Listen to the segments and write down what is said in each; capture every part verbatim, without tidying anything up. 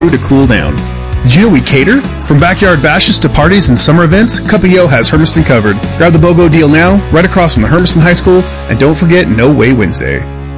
to cool down. Did you know we cater? From backyard bashes to parties and summer events, Cup of Yo has Hermiston covered. Grab the BOGO deal now, right across from the Hermiston High School, and don't forget No Way Wednesday.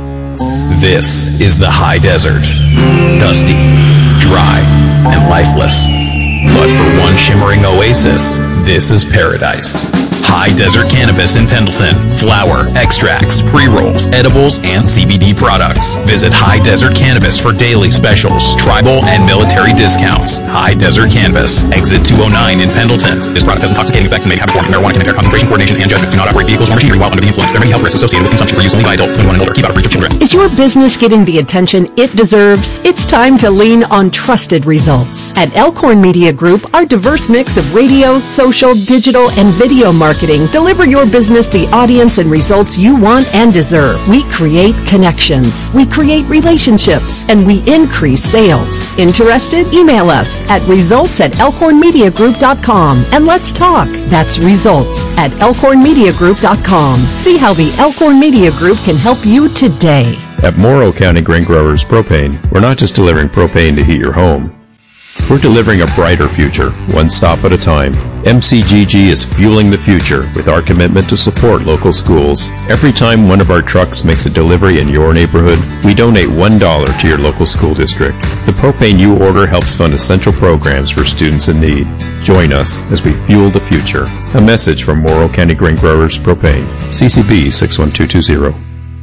This is the high desert. Dusty, dry, and lifeless. But for one shimmering oasis, this is paradise. High Desert Cannabis in Pendleton. Flower, extracts, pre-rolls, edibles, and C B D products. Visit High Desert Cannabis for daily specials, tribal, and military discounts. High Desert Cannabis. Exit two oh nine in Pendleton. This product has intoxicating effects and may have a form of marijuana can impair concentration, coordination, and judgment. Do not operate vehicles or machinery while under the influence. There are many health risks associated with consumption for use only by adults twenty-one and older. Keep out of reach of children. Is your business getting the attention it deserves? It's time to lean on trusted results. At Elkhorn Media Group, our diverse mix of radio, social, digital, and video marketing deliver your business the audience and results you want and deserve. We create connections, we create relationships, and we increase sales. Interested? Email us at results at elkhorn media group dot com and let's talk. That's results at elkhorn media group dot com. See how the Elkhorn Media Group can help you today. At Morrow County Grain Growers Propane, we're not just delivering propane to heat your home. We're delivering a brighter future, one stop at a time. M C G G is fueling the future with our commitment to support local schools. Every time one of our trucks makes a delivery in your neighborhood, we donate one dollar to your local school district. The propane you order helps fund essential programs for students in need. Join us as we fuel the future. A message from Morrow County Grain Growers Propane. C C B six one two two zero.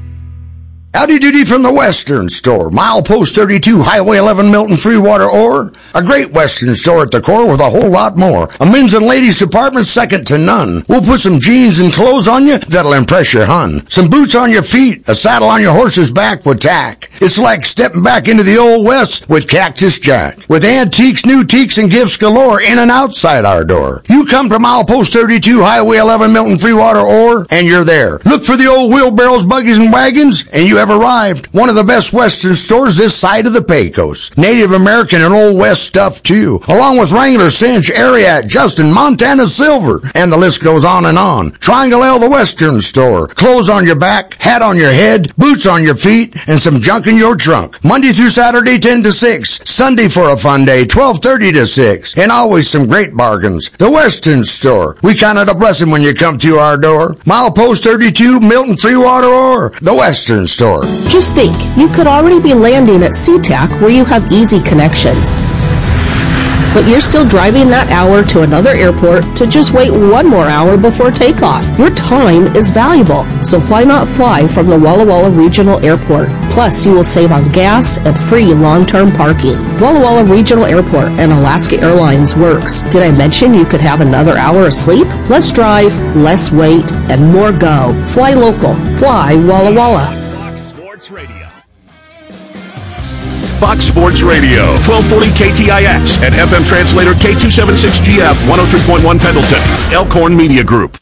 Howdy doody from the Western Store. Milepost thirty-two, Highway eleven, Milton, Freewater, Ore. A great Western store at the core with a whole lot more. A men's and ladies department second to none. We'll put some jeans and clothes on you that'll impress your hun. Some boots on your feet, a saddle on your horse's back with tack. It's like stepping back into the old West with Cactus Jack. With antiques, new teaks, and gifts galore in and outside our door. You come to Milepost thirty-two, Highway eleven, Milton, Freewater, Ore, and you're there. Look for the old wheelbarrows, buggies, and wagons, and you have arrived. One of the best Western stores this side of the Pecos. Native American and Old West stuff too, along with Wrangler, Cinch, Ariat, Justin, Montana Silver, and the list goes on and on. Triangle L, the Western Store. Clothes on your back, hat on your head, boots on your feet, and some junk in your trunk. Monday through Saturday, ten to six. Sunday for a fun day, twelve thirty to six. And always some great bargains. The Western Store. We count it a blessing when you come to our door. Milepost thirty-two, Milton, Freewater, or the Western Store. Just think, you could already be landing at SeaTac where you have easy connections. But you're still driving that hour to another airport to just wait one more hour before takeoff. Your time is valuable, so why not fly from the Walla Walla Regional Airport? Plus, you will save on gas and free long-term parking. Walla Walla Regional Airport and Alaska Airlines works. Did I mention you could have another hour of sleep? Less drive, less wait, and more go. Fly local. Fly Walla Walla. Radio. Fox Sports Radio, twelve forty K T I X and F M translator K two seventy-six G F, one oh three point one Pendleton, Elkhorn Media Group.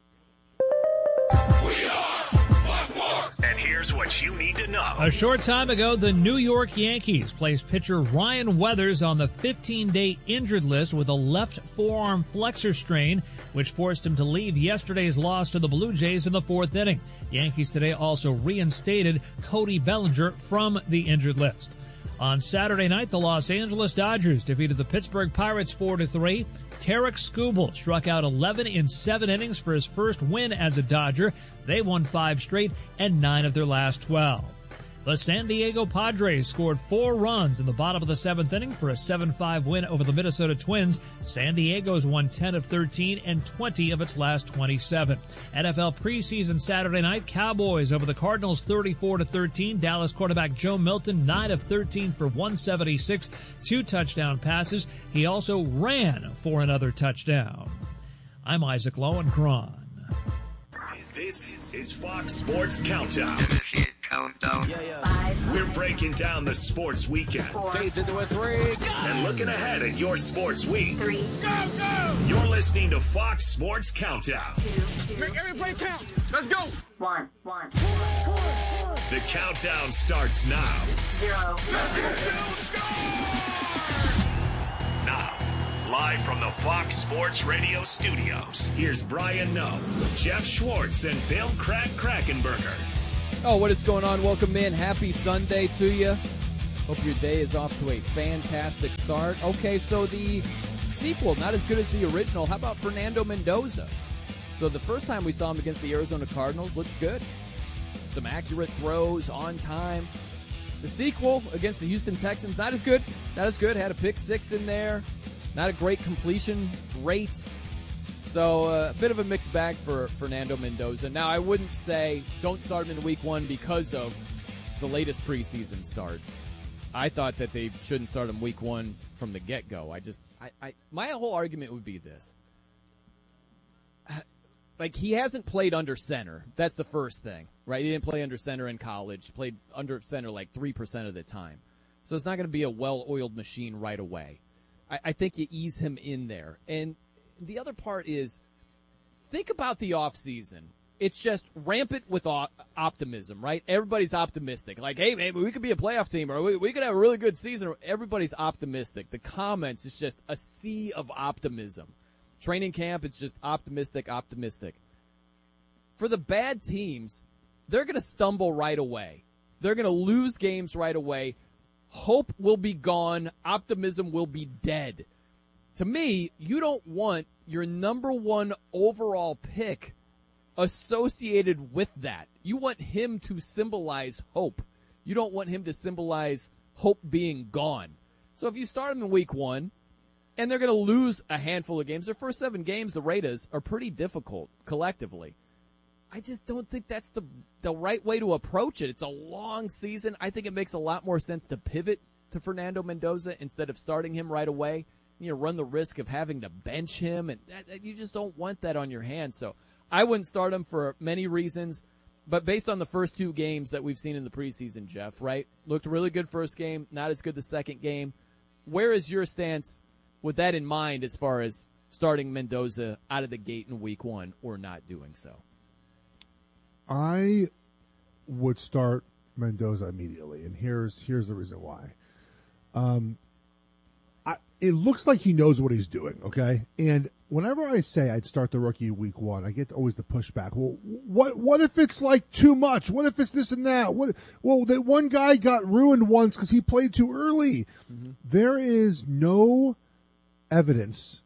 And here's what you need to know. A short time ago, the New York Yankees placed pitcher Ryan Weathers on the fifteen-day injured list with a left forearm flexor strain, which forced him to leave yesterday's loss to the Blue Jays in the fourth inning. Yankees today also reinstated Cody Bellinger from the injured list. On Saturday night, the Los Angeles Dodgers defeated the Pittsburgh Pirates four to three. Tarek Skubal struck out eleven in seven innings for his first win as a Dodger. They won five straight and nine of their last twelve. The San Diego Padres scored four runs in the bottom of the seventh inning for a seven five win over the Minnesota Twins. San Diego's won ten of thirteen and twenty of its last twenty-seven. N F L preseason Saturday night, Cowboys over the Cardinals thirty-four to thirteen. Dallas quarterback Joe Milton nine of thirteen for one seventy-six, two touchdown passes. He also ran for another touchdown. I'm Isaac Lowenkron. This is Fox Sports Countdown. Countdown. Yeah, yeah. We're breaking down the sports weekend. Fades into a three. Go. And looking ahead at your sports week. Three. Go, go. You're listening to Fox Sports Countdown. Two, two. Make every play count. Let's go. One, one. The countdown starts now. Zero. Now, live from the Fox Sports Radio studios, here's Brian Noe, Jeff Schwartz, and Bill Crack Krakenberger. Oh, what is going on? Welcome in. Happy Sunday to you. Hope your day is off to a fantastic start. Okay, so the sequel, not as good as the original. How about Fernando Mendoza? So the first time we saw him against the Arizona Cardinals looked good. Some accurate throws on time. The sequel against the Houston Texans, not as good. Not as good. Had a pick six in there. Not a great completion rate. So uh, a bit of a mixed bag for Fernando Mendoza. Now, I wouldn't say don't start him in week one because of the latest preseason start. I thought that they shouldn't start him week one from the get-go. I just, I, I, my whole argument would be this. Like, he hasn't played under center. That's the first thing, right? He didn't play under center in college. Played under center like three percent of the time. So it's not going to be a well-oiled machine right away. I, I think you ease him in there. And the other part is, think about the offseason. It's just rampant with optimism, right? Everybody's optimistic. Like, hey, maybe we could be a playoff team, or we, we could have a really good season. Everybody's optimistic. The comments is just a sea of optimism. Training camp, it's just optimistic, optimistic. For the bad teams, they're going to stumble right away. They're going to lose games right away. Hope will be gone. Optimism will be dead. To me, you don't want your number one overall pick associated with that. You want him to symbolize hope. You don't want him to symbolize hope being gone. So if you start him in week one, and they're going to lose a handful of games, their first seven games, the Raiders, are pretty difficult collectively. I just don't think that's the the right way to approach it. It's a long season. I think it makes a lot more sense to pivot to Fernando Mendoza instead of starting him right away. You know, run the risk of having to bench him, and that, that, you just don't want that on your hands. So I wouldn't start him for many reasons, but based on the first two games that we've seen in the preseason, Jeff, right? Looked really good first game, not as good the second game. Where is your stance with that in mind as far as starting Mendoza out of the gate in week one or not doing so? I would start Mendoza immediately, and here's here's the reason why. Um, I, it looks like he knows what he's doing, okay? And whenever I say I'd start the rookie week one, I get always the pushback. Well, what what if it's like too much? What if it's this and that? What? Well, that one guy got ruined once because he played too early. Mm-hmm. There is no evidence,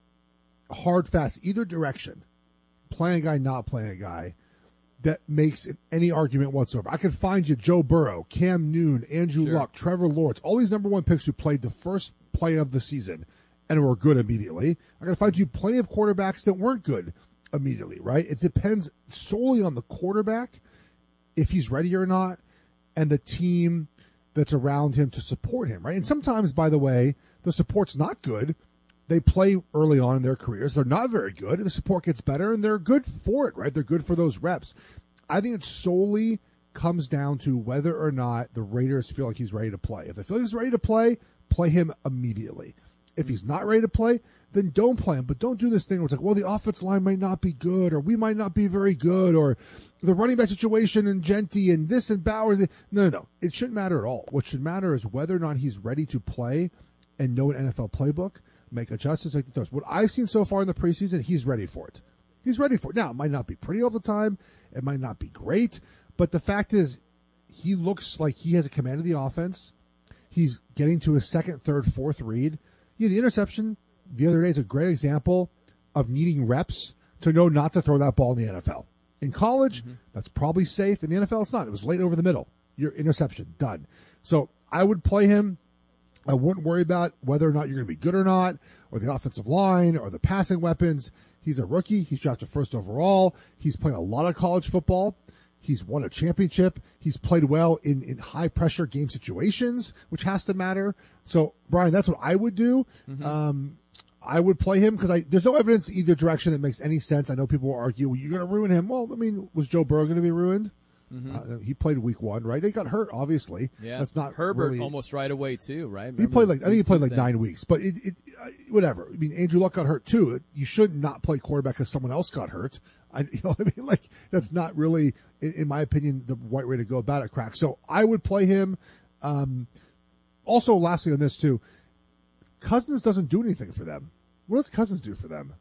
hard, fast, either direction, playing a guy, not playing a guy, that makes any argument whatsoever. I could find you Joe Burrow, Cam Newton, Andrew sure. Luck, Trevor Lawrence, all these number one picks who played the first play of the season and were good immediately. I got to find you plenty of quarterbacks that weren't good immediately, right? It depends solely on the quarterback, if he's ready or not, and the team that's around him to support him, right? And sometimes, by the way, the support's not good. They play early on in their careers. They're not very good. The support gets better, and they're good for it, right? They're good for those reps. I think it solely comes down to whether or not the Raiders feel like he's ready to play. If they feel like he's ready to play, play him immediately. If he's not ready to play, then don't play him. But don't do this thing where it's like, well, the offensive line might not be good, or we might not be very good, or the running back situation and Genty and this and Bowers. No, no, no. It shouldn't matter at all. What should matter is whether or not he's ready to play and know an N F L playbook, make adjustments like the throws. What I've seen so far in the preseason, he's ready for it. He's ready for it. Now, it might not be pretty all the time. It might not be great. But the fact is, he looks like he has a command of the offense. He's getting to his second, third, fourth read. Yeah, the interception the other day is a great example of needing reps to know not to throw that ball in the N F L. In college, mm-hmm. that's probably safe. In the N F L, it's not. It was late over the middle. Your interception, done. So I would play him. I wouldn't worry about whether or not you're going to be good or not, or the offensive line, or the passing weapons. He's a rookie. He's drafted first overall. He's playing a lot of college football. He's won a championship. He's played well in, in high-pressure game situations, which has to matter. So, Brian, that's what I would do. Mm-hmm. Um, I would play him because there's no evidence either direction that makes any sense. I know people will argue, well, you're going to ruin him. Well, I mean, was Joe Burrow going to be ruined? Mm-hmm. Uh, he played week one, right? He got hurt, obviously. Yeah, that's not Herbert really, almost right away too, right? Remember he played like I think he played like nine weeks, but it, it uh, whatever. I mean, Andrew Luck got hurt too. You should not play quarterback because someone else got hurt. I, you know, what I mean, like that's not really, in, in my opinion, the right way to go about it. Crack. So I would play him. Um, also, lastly on this too, Cousins doesn't do anything for them. What does Cousins do for them?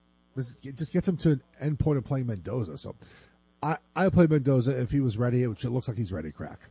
It just gets them to an end point of playing Mendoza. So. I, I play Mendoza if he was ready, which it looks like he's ready, Crack.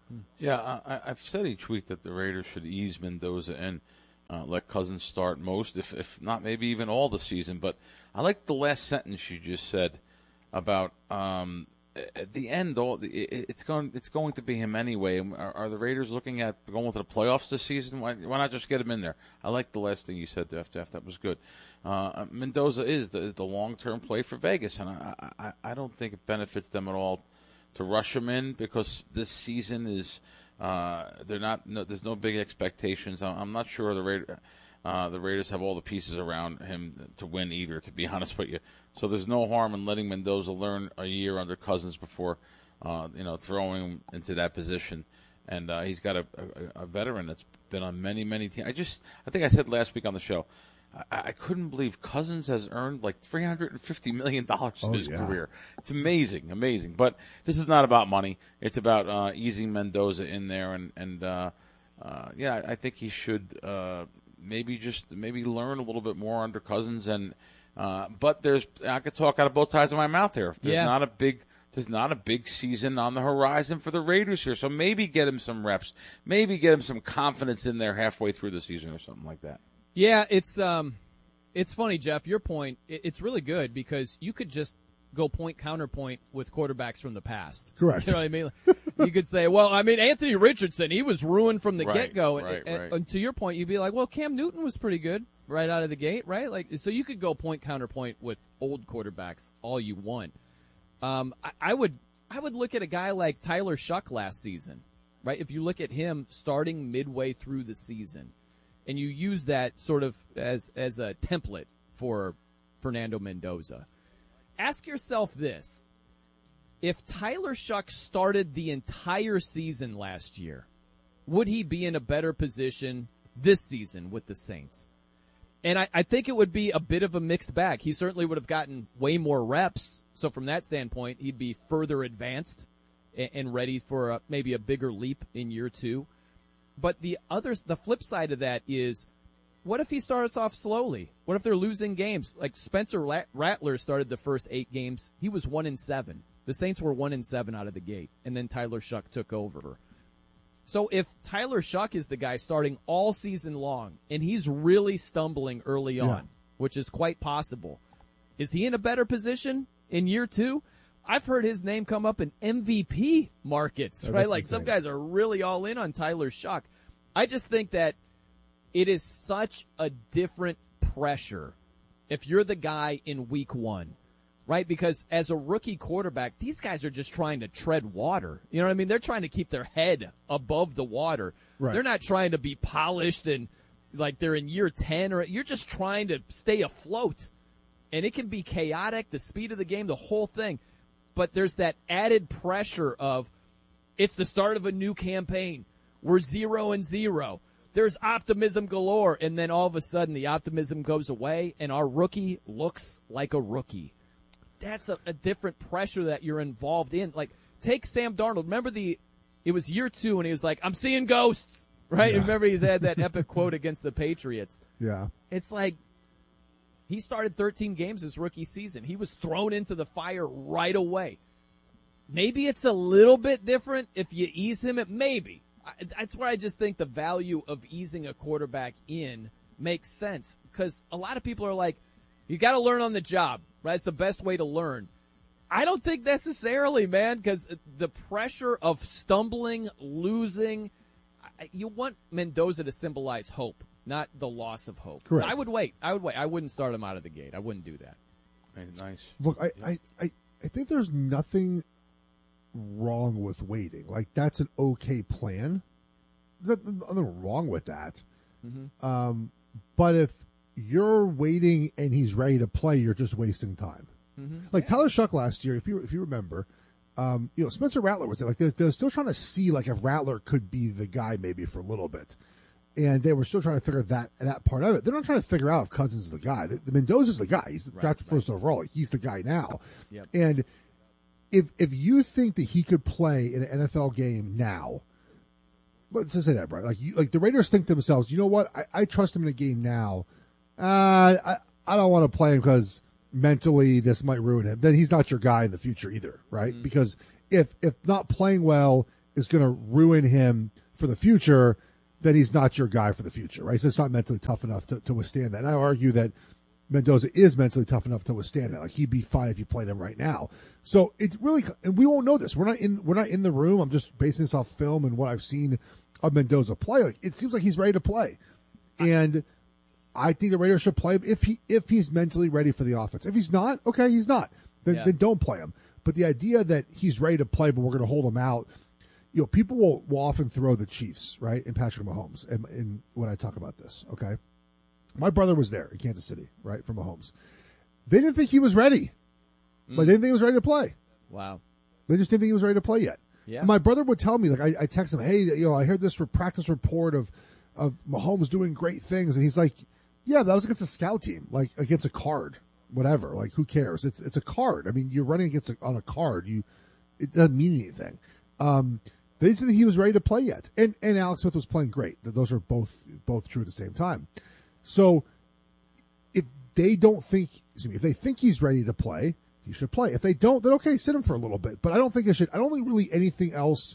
Yeah, I, I've said each week that the Raiders should ease Mendoza and uh, let Cousins start most, if if not maybe even all the season. But I like the last sentence you just said about um, at the end. All it's going it's going to be him anyway. Are, are the Raiders looking at going to the playoffs this season? Why, why not just get him in there? I like the last thing you said, Jeff. Jeff, that was good. Uh, Mendoza is the, the long term play for Vegas, and I, I I don't think it benefits them at all to rush him in, because this season is uh, they're not no, there's no big expectations. I'm not sure the Raiders uh, the Raiders have all the pieces around him to win either, to be honest with you. So there's no harm in letting Mendoza learn a year under Cousins before uh, you know throwing him into that position. And uh, he's got a, a, a veteran that's been on many many teams. I just I think I said last week on the show, I, I couldn't believe Cousins has earned like three hundred fifty million dollars in oh, his yeah. career. It's amazing, amazing. But this is not about money. It's about uh, easing Mendoza in there. And, and uh, uh, yeah, I think he should uh, maybe just maybe learn a little bit more under Cousins. And uh, But there's I could talk out of both sides of my mouth here. There's yeah. not a big There's not a big season on the horizon for the Raiders here. So maybe get him some reps. Maybe get him some confidence in there halfway through the season or something like that. Yeah, it's um, it's funny, Jeff. Your point, it's really good, because you could just go point counterpoint with quarterbacks from the past. Correct. You know what I mean? You could say, well, I mean, Anthony Richardson, he was ruined from the Right, get-go. right, and, right. and to your point, you'd be like, well, Cam Newton was pretty good right out of the gate, right? Like, so you could go point counterpoint with old quarterbacks all you want. Um, I, I would I would look at a guy like Tyler Shuck last season, right? If you look at him starting midway through the season, and you use that sort of as as a template for Fernando Mendoza, ask yourself this: if Tyler Shuck started the entire season last year, would he be in a better position this season with the Saints? And I, I think it would be a bit of a mixed bag. He certainly would have gotten way more reps. So from that standpoint, he'd be further advanced and, and ready for a, maybe a bigger leap in year two. But the other, the flip side of that is, what if he starts off slowly? What if they're losing games? Like Spencer Rattler started the first eight games. He was one and seven. The Saints were one and seven out of the gate, and then Tyler Shuck took over. So if Tyler Shuck is the guy starting all season long, and he's really stumbling early on, Yeah. which is quite possible, is he in a better position in year two? I've heard his name come up in M V P markets, Oh, right? that's Like insane. some guys are really all in on Tyler Shuck. I just think that it is such a different pressure if you're the guy in week one, right? Because as a rookie quarterback, these guys are just trying to tread water. You know what I mean? They're trying to keep their head above the water. Right. They're not trying to be polished and like they're in year ten, or you're just trying to stay afloat. And it can be chaotic, the speed of the game, the whole thing. But there's that added pressure of it's the start of a new campaign. We're zero and zero. There's optimism galore. And then all of a sudden the optimism goes away and our rookie looks like a rookie. That's a, a different pressure that you're involved in. Like, take Sam Darnold. Remember the, it was year two and he was like, I'm seeing ghosts, right? Yeah. Remember he's had that epic quote against the Patriots. Yeah. It's like, he started thirteen games his rookie season. He was thrown into the fire right away. Maybe it's a little bit different if you ease him. It maybe. I, that's where I just think the value of easing a quarterback in makes sense. Because a lot of people are like, you got to learn on the job, right? It's the best way to learn. I don't think necessarily, man, because the pressure of stumbling, losing, you want Mendoza to symbolize hope, not the loss of hope. Correct. I would wait. I would wait. I wouldn't start him out of the gate. I wouldn't do that. Hey, nice. Look, I, I, I, I think there's nothing wrong with waiting. Like, that's an okay plan. There's nothing wrong with that. Mm-hmm. Um, but if you're waiting and he's ready to play, you're just wasting time. Mm-hmm. Like Tyler Shuck last year, if you if you remember, um, you know Spencer Rattler was there. Like they're, they're still trying to see like if Rattler could be the guy maybe for a little bit, and they were still trying to figure that that part of it. They're not trying to figure out if Cousins is the guy. The, the Mendoza's the guy. He's Right, drafted right. first overall. He's the guy now. Yep. And if if you think that he could play in an N F L game now, let's just say that, right? Like you, like the Raiders think to themselves, you know what? I, I trust him in a game now. Uh, I I don't want to play him because mentally this might ruin him. Then he's not your guy in the future either, right? Mm-hmm. Because if if not playing well is going to ruin him for the future, then he's not your guy for the future, right? So it's not mentally tough enough to, to withstand that. And I argue that Mendoza is mentally tough enough to withstand that. Like, he'd be fine if you played him right now. So it really, and we won't know this. We're not in, we're not in the room. I'm just basing this off film and what I've seen of Mendoza play. Like, it seems like he's ready to play. And I think the Raiders should play him if he, if he's mentally ready for the offense. If he's not, okay, he's not. Then, yeah. then don't play him. But the idea that he's ready to play, but we're going to hold him out, you know, people will, will often throw the Chiefs, right, and Patrick Mahomes and, and when I talk about this, okay? My brother was there in Kansas City, right, for Mahomes. They didn't think he was ready. Mm. Like, they didn't think he was ready to play. Wow. They just didn't think he was ready to play yet. Yeah. And my brother would tell me, like, I, I text him, hey, you know, I heard this practice report of, of Mahomes doing great things. And he's like, yeah, that was against a scout team, like against a card, whatever. Like, who cares? It's it's a card. I mean, you're running against a, on a card. You, it doesn't mean anything. Um, they didn't think he was ready to play yet. And and Alex Smith was playing great. Those are both both true at the same time. So if they don't think, excuse me, if they think he's ready to play, he should play. If they don't, then okay, sit him for a little bit. But I don't think it should. I don't think really anything else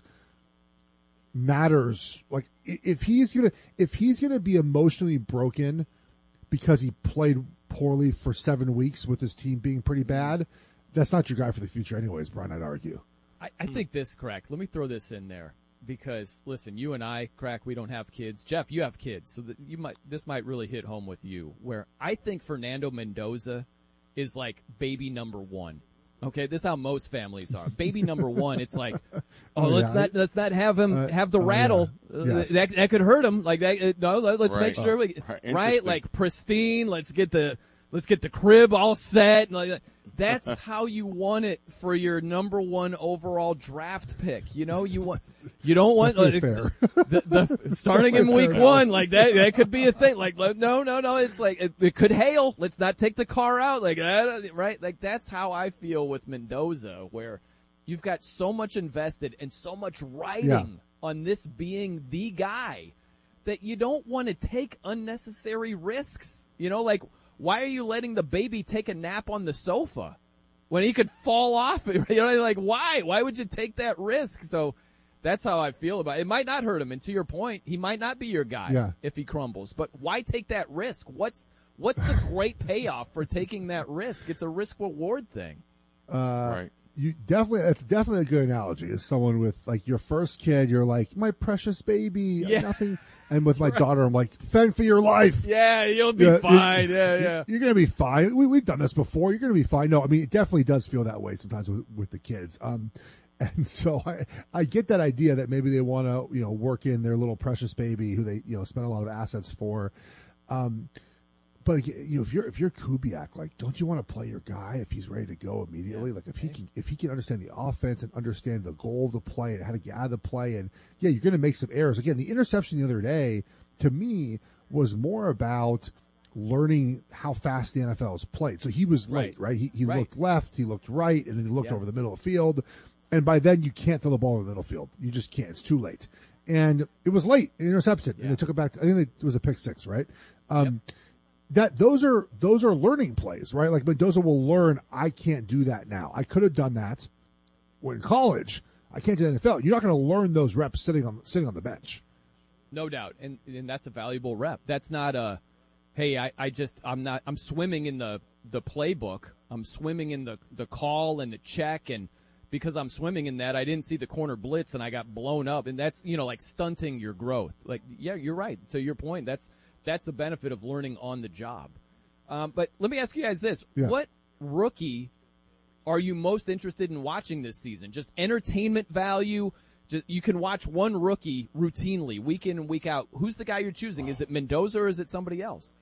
matters. Like, if he's gonna if he's gonna be emotionally broken because he played poorly for seven weeks with his team being pretty bad, that's not your guy for the future, anyways, Brian. I'd argue. I, I think this, Crack. Let me throw this in there because, listen, you and I, Crack, we don't have kids. Jeff, you have kids, so that you might this might really hit home with you. Where I think Fernando Mendoza is like baby number one. Okay, this is how most families are. Baby number one, it's like, oh, Oh, let's yeah. not let's not have him Uh, have the oh, rattle. yeah. Uh, Yes. That that could hurt him. Like that. uh, No, let, let's Right. make sure we Right. right, Interesting. like pristine. Let's get the let's get the crib all set. And like that. That's how you want it for your number one overall draft pick. You know, you want you don't want That's like, fair. the, the starting in week one like that. That could be a thing. Like no, no, no. It's like it, it could hail. Let's not take the car out. Like that, right? Like that's how I feel with Mendoza, where you've got so much invested and so much writing Yeah. on this being the guy that you don't want to take unnecessary risks. You know, like. Why are you letting the baby take a nap on the sofa when he could fall off? You know, like why? Why would you take that risk? So that's how I feel about it. It might not hurt him, and to your point, he might not be your guy Yeah. if he crumbles. But why take that risk? What's what's the great payoff for taking that risk? It's a risk reward thing. Uh, Right. You definitely, that's definitely a good analogy. As someone with like your first kid, you're like, my precious baby, Yeah. nothing. And with my daughter, I'm like, fend for your life. Yeah, you'll be Yeah, fine. you- yeah, yeah. You're gonna be fine. We, we've done this before. You're gonna be fine. No, I mean, it definitely does feel that way sometimes with, with the kids. Um, and so I, I get that idea that maybe they want to, you know, work in their little precious baby who they, you know, spend a lot of assets for. Um, But again, you know, if you're if you're Kubiak, like, don't you want to play your guy if he's ready to go immediately? Like, if he can if he can understand the offense and understand the goal of the play and how to get out of the play, and yeah, you're going to make some errors. Again, the interception the other day to me was more about learning how fast the N F L is played. So he was late, right? He he Right. looked left, he looked right, and then he looked Yeah. over the middle of the field. And by then, you can't throw the ball in the middle field. You just can't. It's too late. And it was late, intercepted, and Yeah. they took it back. To, I think it was a pick six, right? Um, That those are those are learning plays, right? Like Mendoza will learn. I can't do that now. I could have done that when in college. I can't do that in the N F L. You're not going to learn those reps sitting on sitting on the bench. No doubt, and and that's a valuable rep. That's not a, hey, I, I just I'm not I'm swimming in the, the playbook. I'm swimming in the, the call and the check, and because I'm swimming in that, I didn't see the corner blitz and I got blown up, and that's you know like stunting your growth. Like yeah, you're right. To your point, that's that's the benefit of learning on the job. Um, but let me ask you guys this: Yeah. what rookie are you most interested in watching this season? Just entertainment value. Just, you can watch one rookie routinely, week in and week out. Who's the guy you're choosing? Is it Mendoza or is it somebody else?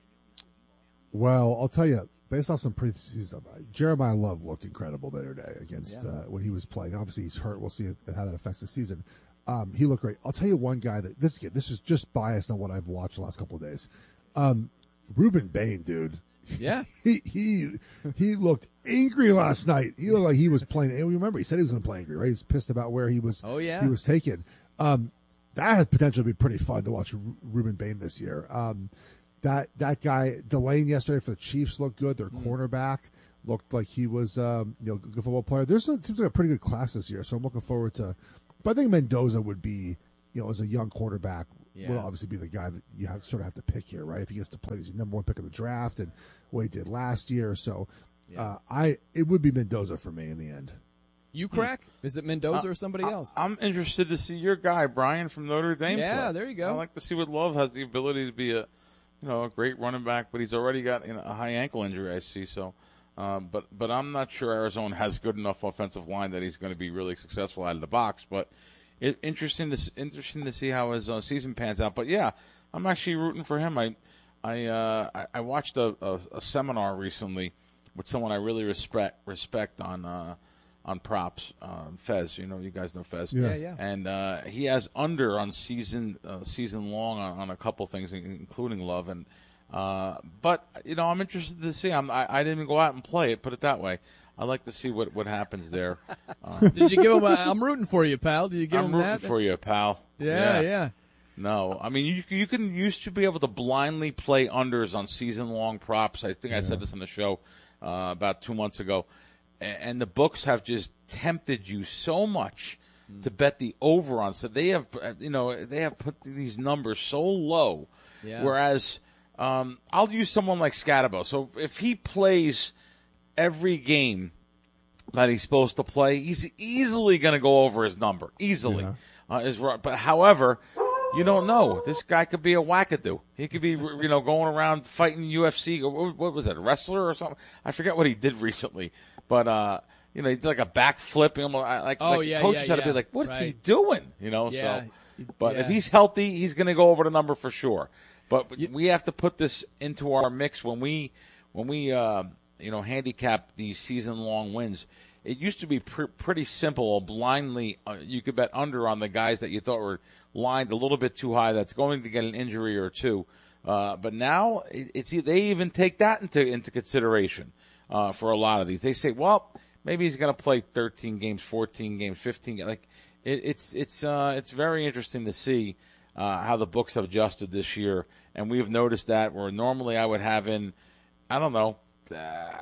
Well, I'll tell you, based off some preseason stuff, Jeremiah Love looked incredible the other day against Yeah. uh, when he was playing. Obviously, he's hurt. We'll see how that affects the season. Um, he looked great. I'll tell you one guy that this again, this is just biased on what I've watched the last couple of days. Um, Ruben Bain, dude. Yeah, he he he looked angry last night. He looked like he was playing. And remember, he said he was going to play angry, right? He was pissed about where he was. Oh, yeah. he was taken. Um, that has potential to be pretty fun to watch Ru- Ruben Bain this year. Um, that that guy Delane yesterday for the Chiefs looked good. Their Mm. cornerback looked like he was um, you know a good football player. There's a, seems like a pretty good class this year, so I'm looking forward to But I think Mendoza would be, you know, as a young quarterback, Yeah. would obviously be the guy that you have, sort of have to pick here, right? If he gets to play, he's the number one pick of the draft, and what he did last year. So, uh, I it would be Mendoza for me in the end. You crack? Is it Mendoza Uh, or somebody I- else? I'm interested to see your guy, Brian, from Notre Dame. Yeah, play. there you go. I like to see what Love has the ability to be a, you know, a great running back, but he's already got you know, a high ankle injury, I see. So, uh, but but I'm not sure Arizona has good enough offensive line that he's going to be really successful out of the box. But it, interesting to s- interesting to see how his uh, season pans out. But yeah, I'm actually rooting for him. I I uh, I, I watched a, a, a seminar recently with someone I really respect respect on. Uh, on props, um, Fez. You know, you guys know Fez. Yeah, yeah. And uh, he has under on season uh, season long on, on a couple things, including Love. And uh, but you know, I'm interested to see. I'm, I I didn't go out and play it. Put it that way. I like to see what, what happens there. Uh, Did you give him? A, I'm rooting for you, pal. Did you give I'm him rooting that? for you, pal. Yeah, yeah. No, I mean you you can used to be able to blindly play unders on season long props. I think I said this on the show uh, about two months ago. And the books have just tempted you so much to bet the over on. So they have, you know, they have put these numbers so low. Yeah. Whereas um, I'll use someone like Scatabo. So if he plays every game that he's supposed to play, he's easily going to go over his number. Easily. Yeah. Uh, is right. But however, you don't know. This guy could be a wackadoo. He could be, you know, going around fighting U F C. What, what was that, a wrestler or something? I forget what he did recently. But, uh, you know, he did like a backflip. You know, like, Oh, like yeah, coaches yeah, had to be yeah. like, what's he Right. doing? You know, Yeah. so. But if Yeah. he's healthy, he's going to go over the number for sure. But we have to put this into our mix when we, when we, uh, you know, handicap these season-long wins. It used to be pr- pretty simple. Blindly, uh, you could bet under on the guys that you thought were lined a little bit too high. That's going to get an injury or two. Uh, but now it, it's they even take that into into consideration uh, for a lot of these. They say, well, maybe he's going to play thirteen games, fourteen games, fifteen games. Like it, it's it's uh, it's very interesting to see uh, how the books have adjusted this year, and we've noticed that where normally I would have in, I don't know. Uh,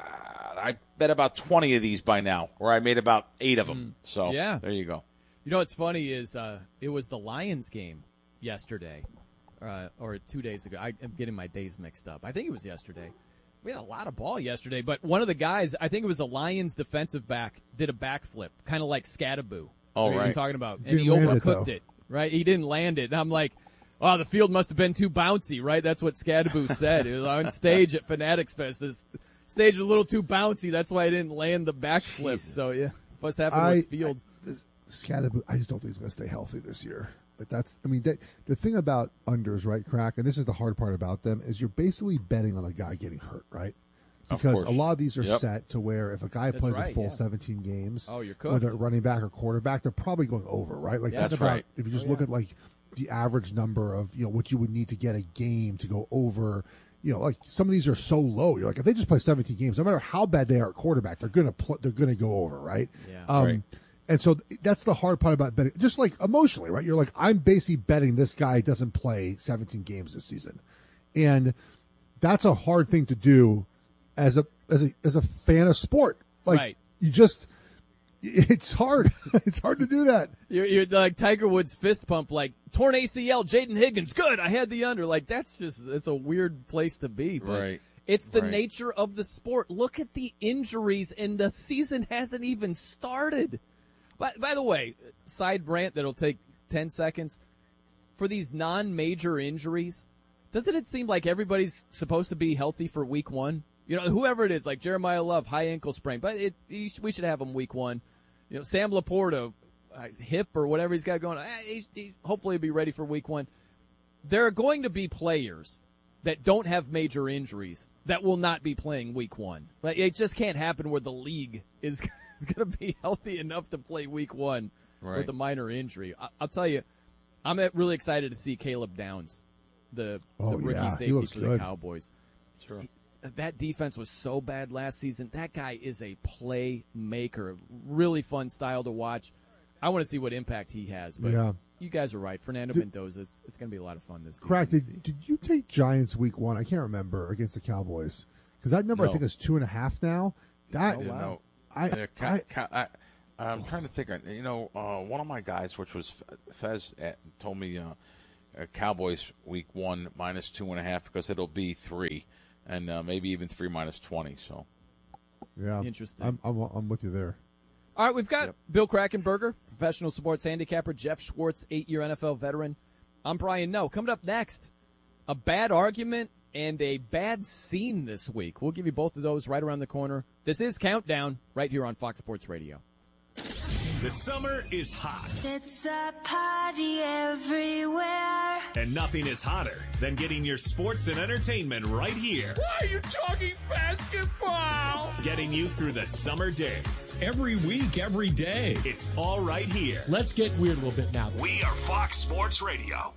I bet about twenty of these by now, or I made about eight of them. So Yeah. there you go. You know what's funny is uh, it was the Lions game yesterday, uh, or two days ago. I, I'm getting my days mixed up. I think it was yesterday. We had a lot of ball yesterday, but one of the guys, I think it was a Lions defensive back, did a backflip, kind of like Scattaboo. Oh, What right. you're talking about, and Didn't he land it, overcooked though. it, right? He didn't land it, and I'm like, oh, the field must have been too bouncy, right? That's what Scattaboo said. It was on stage at Fanatics Fest. This stage was a little too bouncy. That's why I didn't land the backflip. Jesus. So yeah, what's happening I, with Fields? I, this Scatterbo- I just don't think he's going to stay healthy this year. Like, That's, I mean, that, the thing about unders, right, Crack, and this is the hard part about them, is you're basically betting on a guy getting hurt, right? Of Because course. a lot of these are Yep. set to where if a guy That's plays a right, full yeah. seventeen games, Oh, you're whether cooked. running back or quarterback, they're probably going over, right? Like Yeah, think that's about right. if you just Oh, look yeah. at like the average number of you know what you would need to get a game to go over. You know, like some of these are so low. You're like, if they just play seventeen games, no matter how bad they are at quarterback, they're gonna pl- they're gonna go over, right? Yeah. Um, Right. And so th- that's the hard part about betting. Just like emotionally, right? You're like, I'm basically betting this guy doesn't play seventeen games this season, and that's a hard thing to do as a as a as a fan of sport. Like Right. you just, it's hard. It's hard to do that. You're, you're like Tiger Woods fist pump, like torn A C L, Jaden Higgins, good. I had the under. Like that's just it's a weird place to be. But Right. It's the Right. nature of the sport. Look at the injuries, and the season hasn't even started. But by the way, side rant that'll take ten seconds. For these non-major injuries, doesn't it seem like everybody's supposed to be healthy for week one? You know, whoever it is, like Jeremiah Love, high ankle sprain, but it, he, we should have him week one. You know, Sam Laporta, uh, hip or whatever he's got going on, eh, he's, he hopefully he'll be ready for week one. There are going to be players that don't have major injuries that will not be playing week one. But it just can't happen where the league is, is going to be healthy enough to play week one Right. with a minor injury. I, I'll tell you, I'm really excited to see Caleb Downs, the, Oh, the rookie yeah. He safety looks for the good. Cowboys. Sure. That defense was so bad last season. That guy is a playmaker. Really fun style to watch. I want to see what impact he has. But Yeah. you guys are right. Fernando Did- Mendoza, it's, it's going to be a lot of fun this season. Crack, to see. did, did you take Giants week one? I can't remember against the Cowboys because that number I No. think is two and a half now. That Oh, You wow. know, I, yeah, ca- I ca- I, I'm trying to think. You know, uh, one of my guys, which was Fez, told me uh, uh, Cowboys week one minus two and a half because it'll be three, and uh, maybe even three minus twenty. So, yeah, interesting. I'm I'm, I'm with you there. All right, we've got Yep. Bill Krakenberger, professional sports handicapper, Jeff Schwartz, eight-year N F L veteran. I'm Brian Noe. Coming up next, a bad argument and a bad scene this week. We'll give you both of those right around the corner. This is Countdown right here on Fox Sports Radio. The summer is hot, It's a party everywhere. and nothing is hotter than getting your sports and entertainment right here. Why are you talking basketball? Getting you through the summer days. Every week, every day. It's all right here. Let's get weird a little bit now. We are Fox Sports Radio.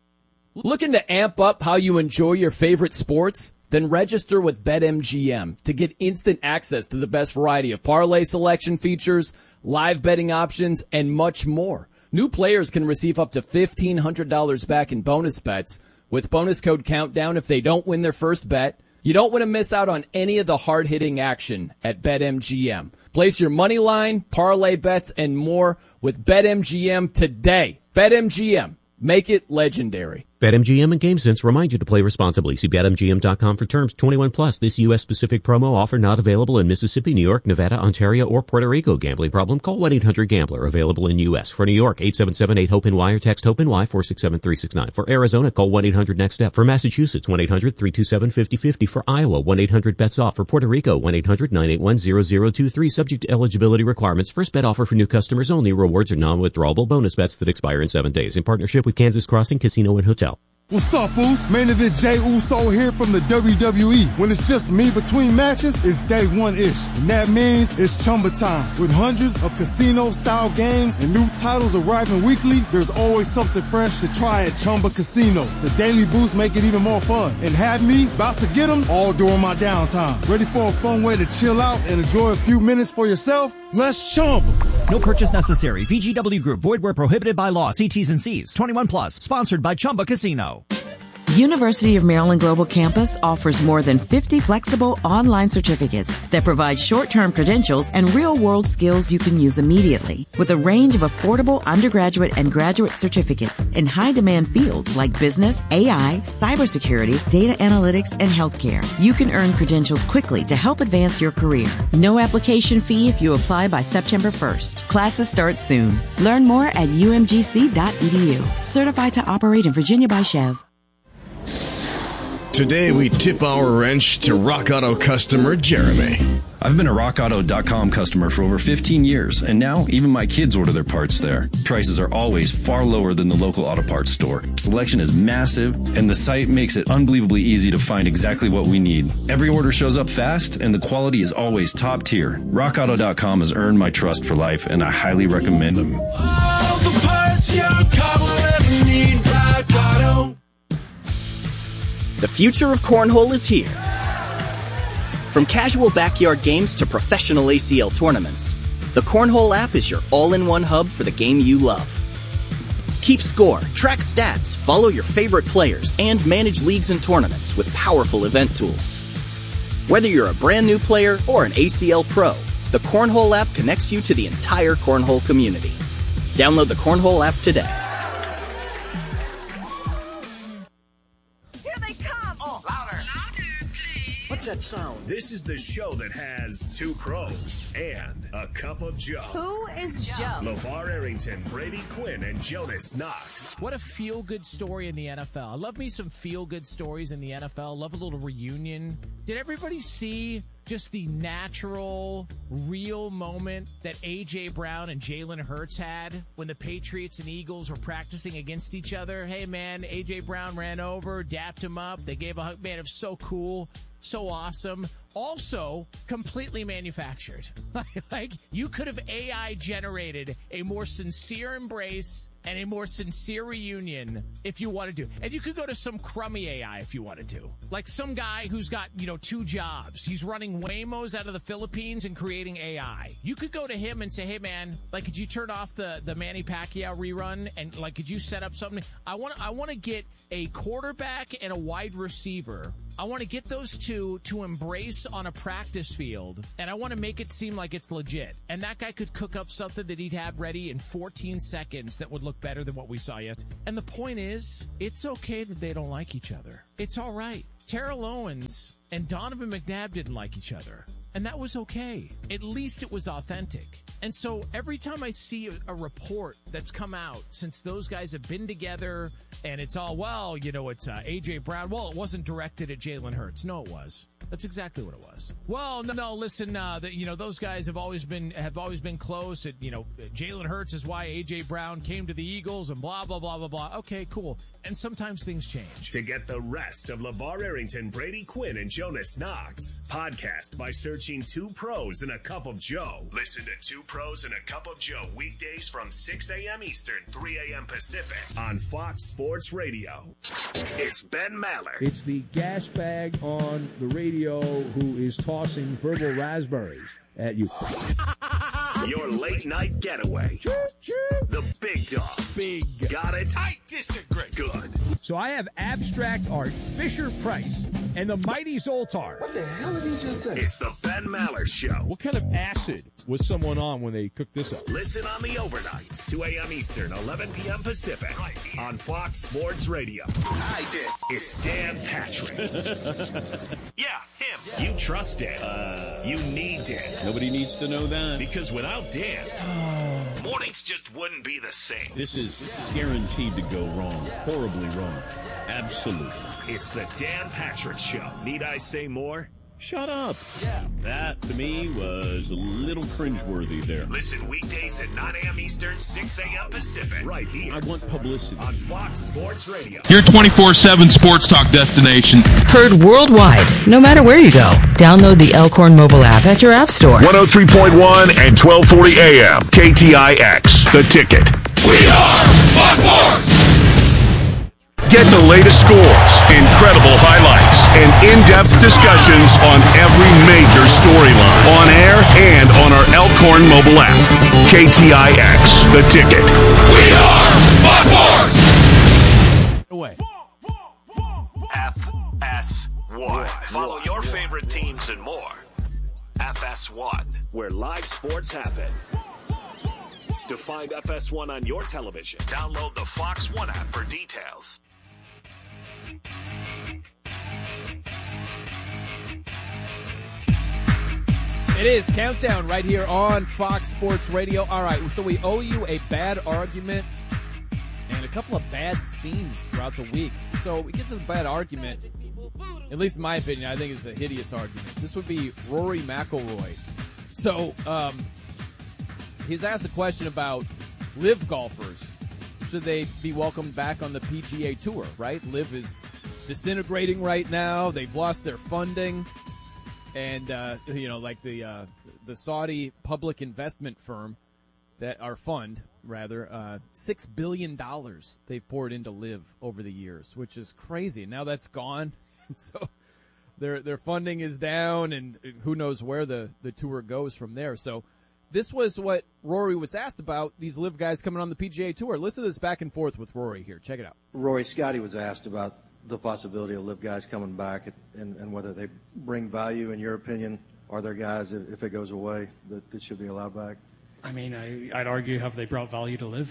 Looking to amp up how you enjoy your favorite sports? Then register with BetMGM to get instant access to the best variety of parlay selection features, live betting options, and much more. New players can receive up to fifteen hundred dollars back in bonus bets with bonus code COUNTDOWN if they don't win their first bet. You don't want to miss out on any of the hard-hitting action at BetMGM. Place your money line, parlay bets, and more with BetMGM today. BetMGM. Make it legendary. BetMGM and GameSense remind you to play responsibly. See Bet M G M dot com for terms. twenty-one plus. This U S-specific promo offer not available in Mississippi, New York, Nevada, Ontario, or Puerto Rico. Gambling problem? Call one eight hundred gambler. Available in U S. For New York, eight seven seven eight HOPE-NY or text HOPE-NY four six seven three six nine. For Arizona, call one eight hundred next step. For Massachusetts, one eight hundred three two seven five zero five zero. For Iowa, one eight hundred bets off. For Puerto Rico, one eight hundred nine eight one zero zero two three. Subject to eligibility requirements. First bet offer for new customers only. Rewards are non-withdrawable bonus bets that expire in seven days. In partnership with Kansas Crossing Casino and Hotel. What's up, Foos? Main event Jey Uso here from the W W E. When it's just me between matches, it's day one-ish. And that means it's Chumba time. With hundreds of casino-style games and new titles arriving weekly, there's always something fresh to try at Chumba Casino. The daily boosts make it even more fun. And have me about to get them all during my downtime. Ready for a fun way to chill out and enjoy a few minutes for yourself? Let's Chumba. No purchase necessary. V G W Group. Void where prohibited by law. See T's and C's. twenty-one plus. Sponsored by Chumba Casino. University of Maryland Global Campus offers more than fifty flexible online certificates that provide short-term credentials and real-world skills you can use immediately. With a range of affordable undergraduate and graduate certificates in high-demand fields like business, A I, cybersecurity, data analytics, and healthcare, you can earn credentials quickly to help advance your career. No application fee if you apply by September first. Classes start soon. Learn more at U M G C dot E D U. Certified to operate in Virginia by Chev. Today we tip our wrench to Rock Auto customer Jeremy. I've been a rock auto dot com customer for over fifteen years, and now even my kids order their parts there. Prices are always far lower than the local auto parts store. Selection is massive, and the site makes it unbelievably easy to find exactly what we need. Every order shows up fast, and the quality is always top tier. rock auto dot com has earned my trust for life, and I highly recommend them. All the parts your car will ever need, Rock Auto. The future of cornhole is here. From casual backyard games to professional A C L tournaments, the Cornhole app is your all-in-one hub for the game you love. Keep score, track stats, follow your favorite players, and manage leagues and tournaments with powerful event tools. Whether you're a brand new player or an A C L pro, the Cornhole app connects you to the entire cornhole community. Download the Cornhole app today. What's that sound? This is the show that has two pros and a cup of Joe. Who is Joe? LeVar Arrington, Brady Quinn, and Jonas Knox. What a feel-good story in the N F L. I love me some feel-good stories in the N F L. Love a little reunion. Did everybody see just the natural, real moment that A J. Brown and Jalen Hurts had when the Patriots and Eagles were practicing against each other? Hey, man, A J. Brown ran over, dapped him up. They gave a hug. Man, it was so cool. So awesome. Also, completely manufactured. Like, you could have A I generated a more sincere embrace and a more sincere reunion if you wanted to. And you could go to some crummy A I if you wanted to. Like some guy who's got, you know, two jobs. He's running Waymos out of the Philippines and creating A I. You could go to him and say, hey, man, like, could you turn off the, the Manny Pacquiao rerun? And, like, could you set up something? I want I want to get a quarterback and a wide receiver I want to get those two to embrace on a practice field, and I want to make it seem like it's legit. And that guy could cook up something that he'd have ready in fourteen seconds that would look better than what we saw yesterday. And the point is, it's okay that they don't like each other. It's all right. Terrell Owens and Donovan McNabb didn't like each other. And that was okay. At least it was authentic. And so every time I see a, a report that's come out since those guys have been together and it's all, well, you know, it's uh, A J Brown. Well, it wasn't directed at Jalen Hurts. No, it was. That's exactly what it was. Well, no, no listen, uh, the, you know, those guys have always been have always been close. And, you know, Jalen Hurts is why A J Brown came to the Eagles and blah, blah, blah, blah, blah. Okay, cool. And sometimes things change. To get the rest of LeVar Arrington, Brady Quinn, and Jonas Knox, podcast by searching Two Pros and a Cup of Joe. Listen to Two Pros and a Cup of Joe weekdays from six a.m. Eastern, three a.m. Pacific on Fox Sports Radio. It's Ben Maller. It's the gas bag on the radio who is tossing verbal raspberries at you. Your late night getaway. The big dog. Big. Got it? I disagree. Good. So I have abstract art, Fisher Price, and the mighty Zoltar. What the hell did he just say? It's the Ben Maller Show. What kind of acid was someone on when they cooked this up? Listen on the overnights, two a.m. Eastern, eleven p.m. Pacific, right on Fox Sports Radio. I did. It's Dan Patrick. Yeah, him. You trust Dan. Uh, you need Dan. Nobody needs to know that. Because without Dan, mornings just wouldn't be the same. This is guaranteed to go wrong. Horribly wrong. Absolutely. It's the Dan Patrick Show. Need I say more? Shut up. Yeah. That, to me, was a little cringeworthy there. Listen weekdays at nine a.m. Eastern, six a.m. Pacific. Right here. I want publicity. On Fox Sports Radio. Your twenty-four seven sports talk destination. Heard worldwide, no matter where you go. Download the Elkhorn mobile app at your app store. one oh three point one and twelve forty A M. K T I X. The Ticket. We are Fox Sports. Get the latest scores, incredible highlights, and in-depth discussions on every major storyline on air and on our Elkhorn mobile app. K T I X, The Ticket. We are Fox Sports. Away. F S one. Follow your favorite teams and more. F S one, where live sports happen. To find F S one on your television, download the Fox One app for details. It is Countdown right here on Fox Sports Radio. All right, so we owe you a bad argument and a couple of bad scenes throughout the week. So we get to the bad argument. At least in my opinion, I think it's a hideous argument. This would be Rory McIlroy. So um, he's asked a question about live golfers. Should they be welcomed back on the P G A Tour, right? Live is disintegrating right now. They've lost their funding. And, uh, you know, like the uh, the Saudi public investment firm, that our fund, rather, uh, six billion dollars they've poured into Live over the years, which is crazy. Now that's gone. And so their their funding is down, and who knows where the, the tour goes from there. So this was what Rory was asked about, these Live guys coming on the P G A Tour. Listen to this back and forth with Rory here. Check it out. Rory, Scotty was asked about the possibility of Live guys coming back and, and whether they bring value, in your opinion. Are there guys, if, if it goes away, that, that should be allowed back? I mean, I, I'd argue, have they brought value to Live?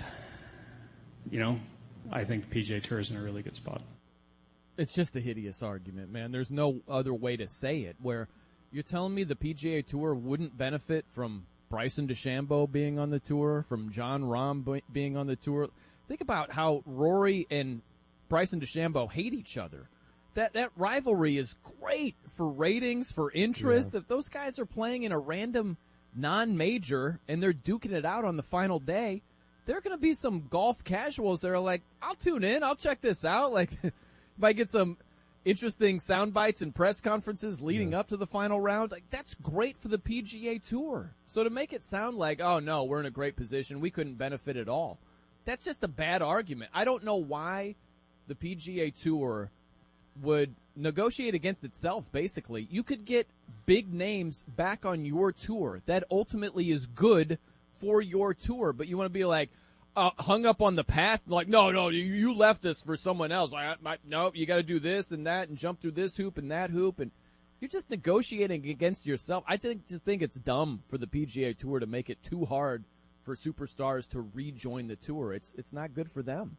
You know, I think the P G A Tour is in a really good spot. It's just a hideous argument, man. There's no other way to say it, where you're telling me the P G A Tour wouldn't benefit from Bryson DeChambeau being on the tour, from John Rahm being on the tour. Think about how Rory and Bryson DeChambeau hate each other. That that rivalry is great for ratings, for interest. Yeah. If those guys are playing in a random non-major and they're duking it out on the final day, there are going to be some golf casuals that are like, I'll tune in, I'll check this out. Like, might get some interesting sound bites and press conferences leading yeah. up to the final round. Like, that's great for the P G A Tour. So to make it sound like, oh no, we're in a great position, we couldn't benefit at all, that's just a bad argument. I don't know why the P G A Tour would negotiate against itself, basically. You could get big names back on your tour. That ultimately is good for your tour. But you want to be like, uh, hung up on the past. Like, no, no, you, you left us for someone else. I, I, no, you got to do this and that and jump through this hoop and that hoop. And you're just negotiating against yourself. I think, just think it's dumb for the P G A Tour to make it too hard for superstars to rejoin the tour. It's it's not good for them.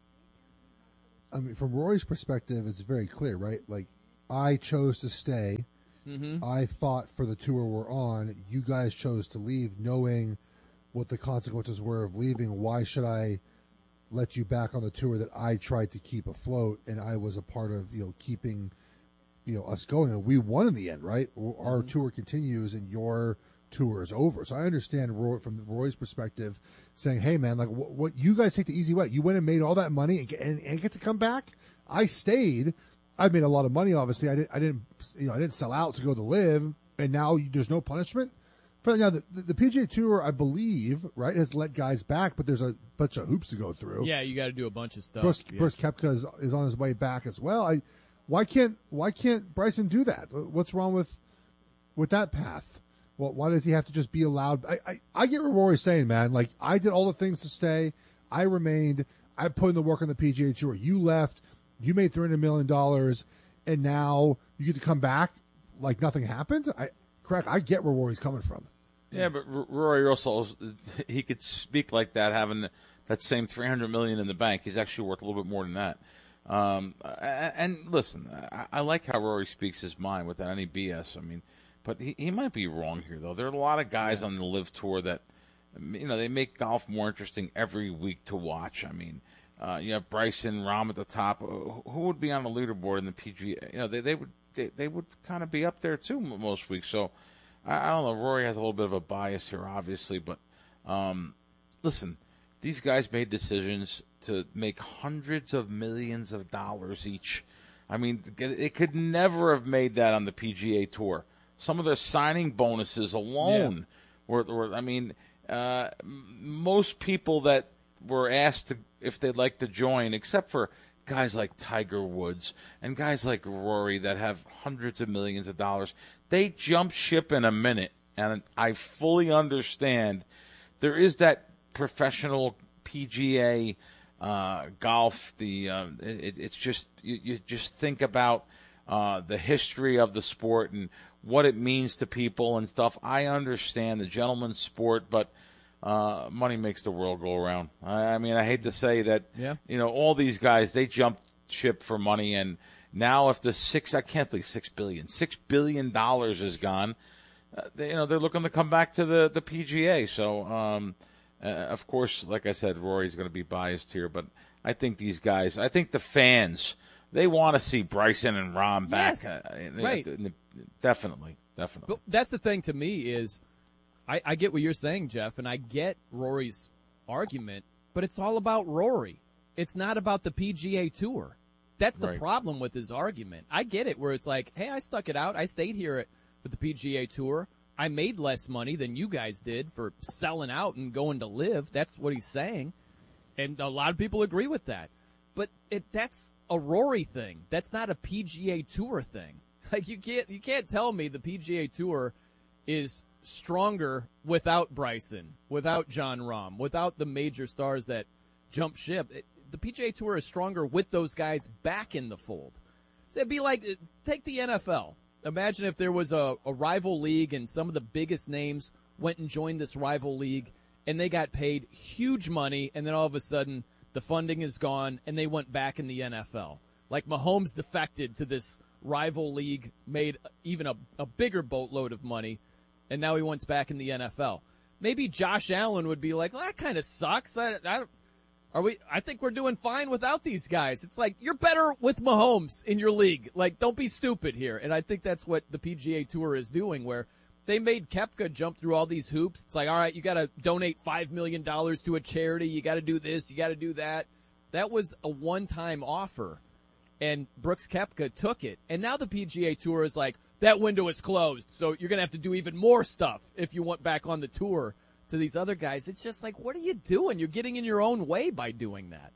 I mean, from Rory's perspective, it's very clear, right? Like, I chose to stay. Mm-hmm. I fought for the tour we're on. You guys chose to leave, knowing what the consequences were of leaving. Why should I let you back on the tour that I tried to keep afloat, and I was a part of, you know, keeping, you know, us going? And we won in the end, right? Our Mm-hmm. tour continues, and your tour is over. So I understand Roy, from Roy's perspective, saying, hey, man, like, what, what you guys take the easy way. You went and made all that money and, get- and, and get to come back? I stayed. I made a lot of money, obviously. I didn't, I didn't, you know, I didn't sell out to go to live, and now you, there's no punishment. For now, the, the, the P G A Tour, I believe, right, has let guys back, but there's a bunch of hoops to go through. Yeah, you got to do a bunch of stuff. Bruce, yeah. Bruce Koepka is, is on his way back as well. I, why can't why can't Bryson do that? What's wrong with with that path? Well, why does he have to just be allowed? I, I, I get what Rory's saying, man. Like, I did all the things to stay. I remained. I put in the work on the P G A Tour. You left. You made three hundred million dollars, and now you get to come back like nothing happened? I Correct. I get where Rory's coming from. Yeah, but R- Rory also, he could speak like that, having that same three hundred million dollars in the bank. He's actually worth a little bit more than that. Um, and, and listen, I, I like how Rory speaks his mind without any B S. I mean, but he, he might be wrong here, though. There are a lot of guys yeah. on the Live Tour that, you know, they make golf more interesting every week to watch. I mean, uh, you have Bryson, Rahm at the top. Who would be on the leaderboard in the P G A? You know, they, they would they, they would kind of be up there too most weeks. So I, I don't know. Rory has a little bit of a bias here, obviously, but um, listen, these guys made decisions to make hundreds of millions of dollars each. I mean, it could never have made that on the P G A Tour. Some of their signing bonuses alone yeah. were, were, I mean, uh, most people that were asked to, if they'd like to join, except for guys like Tiger Woods and guys like Rory that have hundreds of millions of dollars, they jump ship in a minute. And I fully understand there is that professional P G A uh, golf. The uh, it, it's just you, you just think about uh, the history of the sport and what it means to people and stuff. I understand the gentleman's sport, but uh, money makes the world go around. I, I mean, I hate to say that. Yeah. You know, all these guys, they jumped ship for money, and now if the six, I can't believe six billion, six billion dollars is gone. Uh, they, you know, they're looking to come back to the the P G A. So. Um, Uh, of course, like I said, Rory's going to be biased here, but I think these guys, I think the fans, they want to see Bryson and Rahm back. Yes, uh, right. Definitely, definitely. But that's the thing to me is, I, I get what you're saying, Jeff, and I get Rory's argument, but it's all about Rory. It's not about the P G A Tour. That's the Right. problem with his argument. I get it, where it's like, hey, I stuck it out. I stayed here at, with the P G A Tour. I made less money than you guys did for selling out and going to live. That's what he's saying. And a lot of people agree with that. But it, that's a Rory thing. That's not a P G A Tour thing. Like, you can't you can't tell me the P G A Tour is stronger without Bryson, without Jon Rahm, without the major stars that jump ship. It, the P G A Tour is stronger with those guys back in the fold. So it'd be like, take the N F L. Imagine if there was a, a rival league and some of the biggest names went and joined this rival league and they got paid huge money, and then all of a sudden the funding is gone and they went back in the N F L. Like Mahomes defected to this rival league, made even a, a bigger boatload of money, and now he wants back in the N F L. Maybe Josh Allen would be like, well, that kind of sucks. I, I don't, Are we? I think we're doing fine without these guys. It's like, you're better with Mahomes in your league. Like, don't be stupid here. And I think that's what the P G A Tour is doing, where they made Koepka jump through all these hoops. It's like, all right, you got to donate five million dollars to a charity. You got to do this. You got to do that. That was a one-time offer, and Brooks Koepka took it. And now the P G A Tour is like, that window is closed, so you're going to have to do even more stuff if you want back on the tour. To these other guys, it's just like, what are you doing? You're getting in your own way by doing that.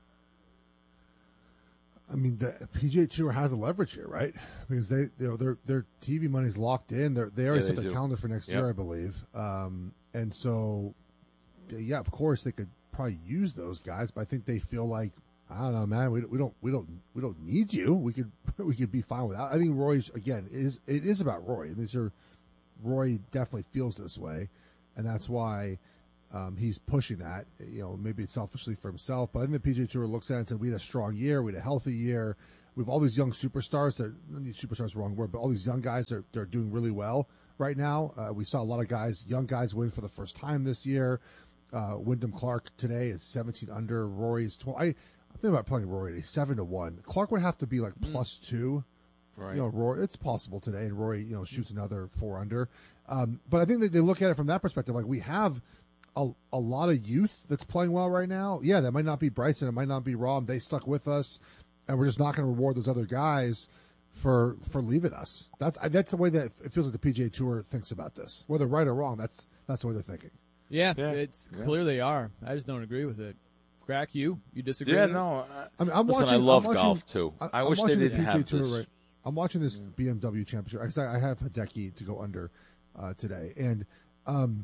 I mean, the P G A Tour has a leverage here, right? Because they, you know, their their T V money's locked in. They're, they already Yeah, set they their do. calendar for next Yep. year, I believe. Um, and so, yeah, of course they could probably use those guys, but I think they feel like, I don't know, man, we, we don't we don't we don't need you. We could we could be fine without. I think Roy's again is it is about Roy. And these are Roy definitely feels this way, and that's why um, he's pushing that. You know, maybe it's selfishly for himself, but I think the P G A Tour looks at it and said we had a strong year, we had a healthy year. We have all these young superstars. That these superstars are the wrong word, but all these young guys are they're doing really well right now. Uh, we saw a lot of guys, young guys, win for the first time this year. Uh, Wyndham Clark today is seventeen under. Rory's twelve. I, I'm thinking about playing Rory today, seven to one. Clark would have to be like plus mm. two. Right. You know, Rory, it's possible today, and Rory, you know, shoots another four under. Um, but I think that they look at it from that perspective. Like we have a a lot of youth that's playing well right now. Yeah, that might not be Bryson, it might not be Rahm. They stuck with us, and we're just not going to reward those other guys for for leaving us. That's that's the way that it feels like the P G A Tour thinks about this. Whether right or wrong, that's that's the way they're thinking. Yeah, yeah. it's yeah. clear they are. I just don't agree with it. Crack, you? You disagree? Yeah, with no. it? I mean, I'm listen, watching, I love I'm watching, golf too. I, I wish they didn't the have Tour this. Right. I'm watching this yeah. B M W Championship. Actually, I have Hideki to go under uh, today, and um,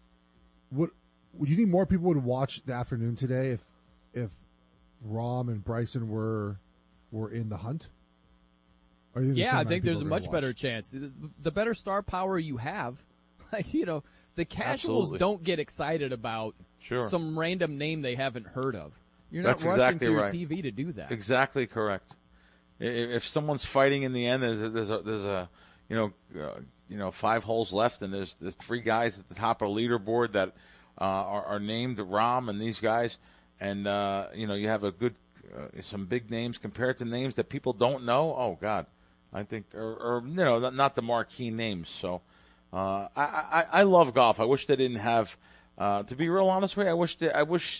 what would you think more people would watch the afternoon today if if Rahm and Bryson were were in the hunt? Or do you think yeah, I think there's a much much better chance. The better star power you have, like you know, the casuals Absolutely. don't get excited about sure. some random name they haven't heard of. You're That's not rushing exactly to your right. T V to do that. Exactly correct. If someone's fighting in the end, there's a, there's a, there's a you know, uh, you know, five holes left, and there's there's three guys at the top of the leaderboard that uh, are, are named Rahm and these guys, and uh, you know, you have a good uh, some big names compared to names that people don't know. Oh God, I think, or, or you know, not the marquee names. So uh, I, I I love golf. I wish they didn't have. Uh, to be real honest with you, I wish they, I wish.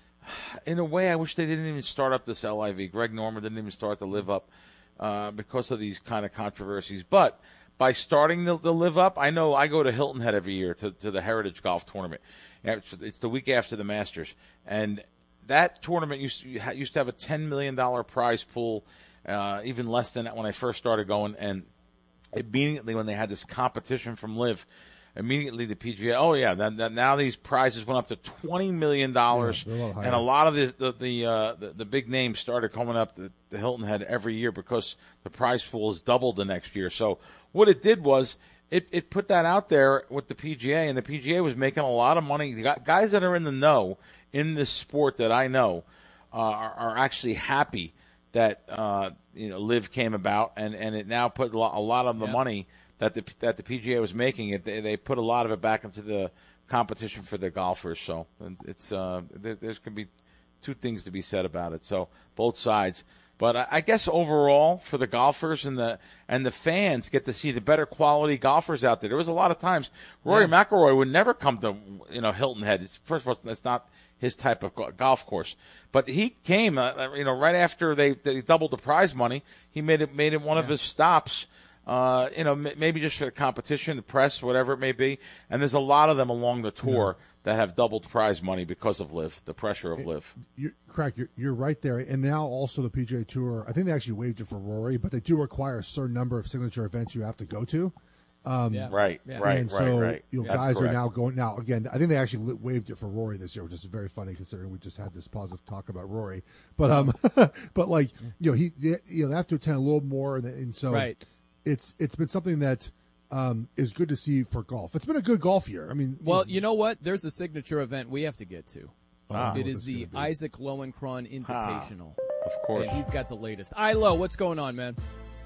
In a way, I wish they didn't even start up this L I V. Greg Norman didn't even start to live up uh, because of these kind of controversies. But by starting the, the live up, I know I go to Hilton Head every year to, to the Heritage Golf Tournament. It's, it's the week after the Masters. And that tournament used to, used to have a ten million dollars prize pool, uh, even less than that when I first started going. And immediately when they had this competition from Live, immediately the P G A, oh yeah, that, that now these prizes went up to twenty million dollars, yeah, a and a lot of the the the, uh, the the big names started coming up the, the Hilton Head every year because the prize pool is doubled the next year. So what it did was it, it put that out there with the P G A, and the P G A was making a lot of money. The guys that are in the know in this sport that I know uh, are, are actually happy that uh, you know Live came about, and, and it now put a lot, a lot of the yeah. money that the that the P G A was making it, they, they put a lot of it back into the competition for the golfers. So it's uh, there, there's going to be two things to be said about it. So both sides, but I, I guess overall for the golfers and the and the fans get to see the better quality golfers out there. There was a lot of times Rory yeah. McIlroy would never come to you know Hilton Head. It's, first of all, it's not his type of golf course, but he came uh, you know right after they, they doubled the prize money. He made it made it one yeah. of his stops. Uh, you know, m- maybe just for the competition, the press, whatever it may be. And there's a lot of them along the tour yeah. that have doubled prize money because of Live, the pressure of Live. You're, correct, you're, you're right there. And now also the P G A Tour, I think they actually waived it for Rory, but they do require a certain number of signature events you have to go to. Um, yeah. Right, yeah. right, and right, so, right. You know, That's guys correct. are now going. Now, again, I think they actually waived it for Rory this year, which is very funny considering we just had this positive talk about Rory. But, um, but like, you know, he, they, you know, they have to attend a little more, and, and so. Right. It's it's been something that um, is good to see for golf. It's been a good golf year. I mean, well, you know what? There's a signature event we have to get to. Ah. It is the Isaac Lowenkron Invitational. Ah, of course. And he's got the latest. Ilo, what's going on, man?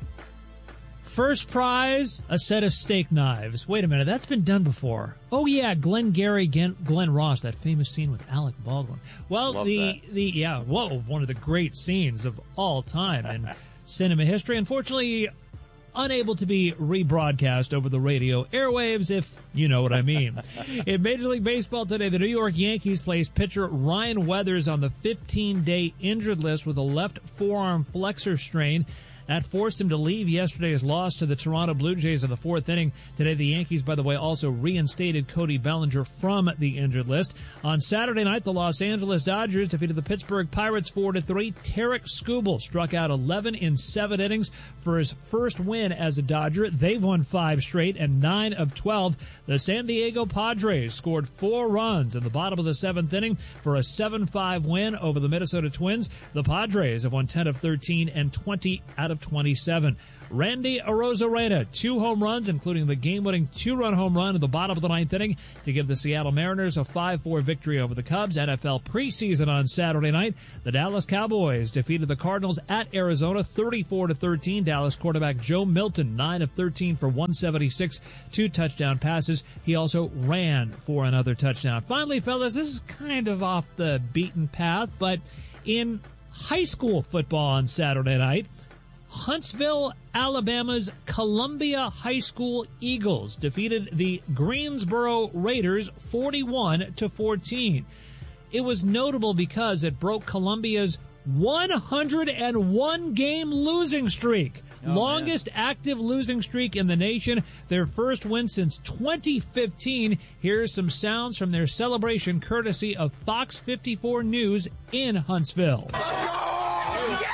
First prize, a set of steak knives. Wait a minute, that's been done before. Oh yeah, Glenn Gary, Glenn Ross, that famous scene with Alec Baldwin. Well, Love the that. the yeah, whoa, one of the great scenes of all time in cinema history. Unfortunately, unable to be rebroadcast over the radio airwaves, if you know what I mean. In Major League Baseball today, the New York Yankees placed pitcher Ryan Weathers on the fifteen-day injured list with a left forearm flexor strain. That forced him to leave yesterday's loss to the Toronto Blue Jays in the fourth inning. Today, the Yankees, by the way, also reinstated Cody Bellinger from the injured list. On Saturday night, the Los Angeles Dodgers defeated the Pittsburgh Pirates four to three. Tarek Skubal struck out eleven in seven innings for his first win as a Dodger. They've won five straight and nine of twelve. The San Diego Padres scored four runs in the bottom of the seventh inning for a seven five win over the Minnesota Twins. The Padres have won ten of thirteen and twenty out of twenty-seven. Randy Arozarena, two home runs, including the game-winning two-run home run in the bottom of the ninth inning to give the Seattle Mariners a five four victory over the Cubs. N F L preseason on Saturday night. The Dallas Cowboys defeated the Cardinals at Arizona thirty-four to thirteen. Dallas quarterback Joe Milton, nine of thirteen for one seventy-six, two touchdown passes. He also ran for another touchdown. Finally, fellas, this is kind of off the beaten path, but in high school football on Saturday night, Huntsville, Alabama's Columbia High School Eagles defeated the Greensboro Raiders forty-one to fourteen. It was notable because it broke Columbia's one hundred one game losing streak. Oh, Longest man. active losing streak in the nation. Their first win since twenty fifteen. Here's some sounds from their celebration courtesy of Fox fifty-four News in Huntsville. Let's go! Yeah!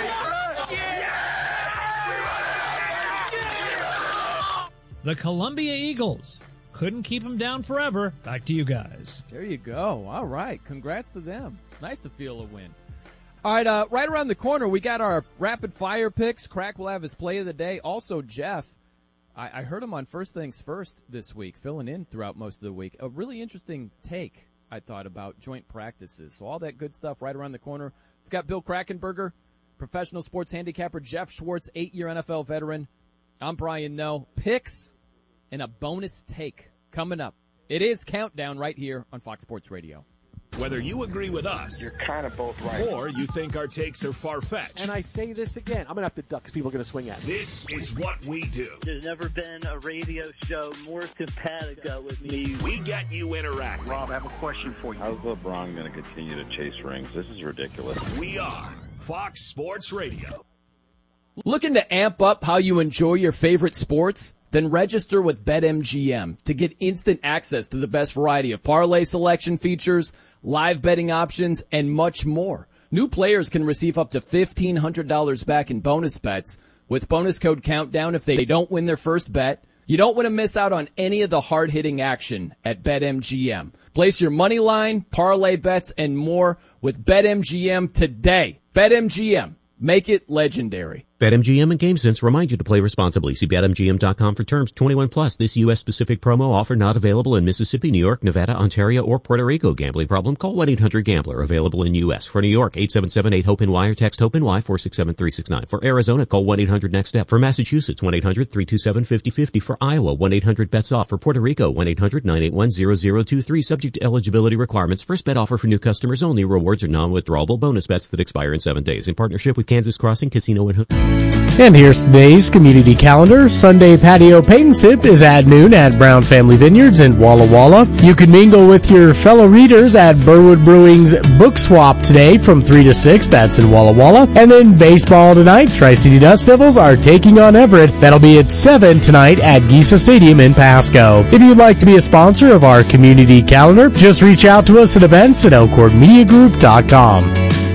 The Columbia Eagles couldn't keep them down forever. Back to you guys. There you go. All right. Congrats to them. Nice to feel a win. All right, uh, right around the corner, we got our rapid-fire picks. Crack will have his play of the day. Also, Jeff, I, I heard him on First Things First this week, filling in throughout most of the week. A really interesting take, I thought, about joint practices. So all that good stuff right around the corner. We've got Bill Krackomberger, professional sports handicapper, Jeff Schwartz, eight-year N F L veteran. I'm Brian Noe. Picks and a bonus take coming up. It is Countdown right here on Fox Sports Radio. Whether you agree with us, you're kind of both right, or you think our takes are far-fetched. And I say this again, I'm going to have to duck because people are going to swing at me. This is what we do. There's never been a radio show more simpatico with me. We get you interacting. Rob, I have a question for you. How's LeBron going to continue to chase rings? This is ridiculous. We are Fox Sports Radio. Looking to amp up how you enjoy your favorite sports? Then register with BetMGM to get instant access to the best variety of parlay selection features, live betting options, and much more. New players can receive up to fifteen hundred dollars back in bonus bets with bonus code Countdown if they don't win their first bet. You don't want to miss out on any of the hard-hitting action at BetMGM. Place your money line, parlay bets, and more with BetMGM today. BetMGM. Make it legendary. BetMGM and GameSense remind you to play responsibly. See Bet M G M dot com for terms. twenty-one plus. This U S specific promo offer not available in Mississippi, New York, Nevada, Ontario, or Puerto Rico. Gambling problem? Call one eight hundred gambler. Available in U S. For New York, eight seven seven eight hope N Y or text HOPE-NY four six seven three six nine. For Arizona, call one eight hundred next step. For Massachusetts, one eight hundred three two seven five zero five zero. For Iowa, one eight hundred bets off. For Puerto Rico, one eight hundred nine eight one zero zero two three. Subject to eligibility requirements. First bet offer for new customers only. Rewards are non-withdrawable bonus bets that expire in seven days. In partnership with Kansas Crossing Casino and Hotel. And here's today's community calendar. Sunday patio paint and sip is at noon at Brown Family Vineyards in Walla Walla. You can mingle with your fellow readers at Burwood Brewing's Book Swap today from three to six. That's in Walla Walla. And then baseball tonight. Tri-City Dust Devils are taking on Everett. That'll be at seven tonight at Gisa Stadium in Pasco. If you'd like to be a sponsor of our community calendar, just reach out to us at events at elkhorn media group dot com.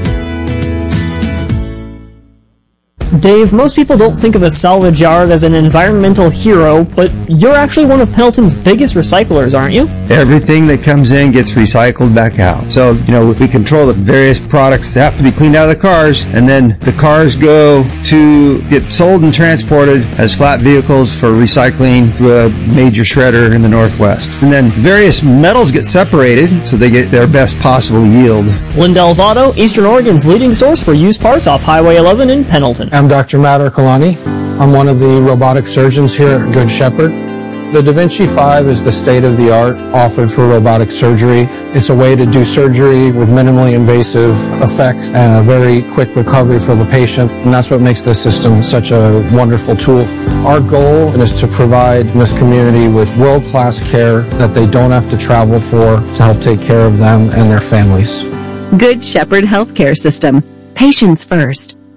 Dave, most people don't think of a salvage yard as an environmental hero, but you're actually one of Pendleton's biggest recyclers, aren't you? Everything that comes in gets recycled back out. So, you know, we control the various products that have to be cleaned out of the cars, and then the cars go to get sold and transported as flat vehicles for recycling to a major shredder in the Northwest. And then various metals get separated so they get their best possible yield. Lindell's Auto, Eastern Oregon's leading source for used parts off Highway eleven in Pendleton. I'm Doctor Matt Ercolani. I'm one of the robotic surgeons here at Good Shepherd. The Da Vinci five is the state-of-the-art offered for robotic surgery. It's a way to do surgery with minimally invasive effects and a very quick recovery for the patient, and that's what makes this system such a wonderful tool. Our goal is to provide this community with world-class care that they don't have to travel for to help take care of them and their families. Good Shepherd Healthcare System. Patients first.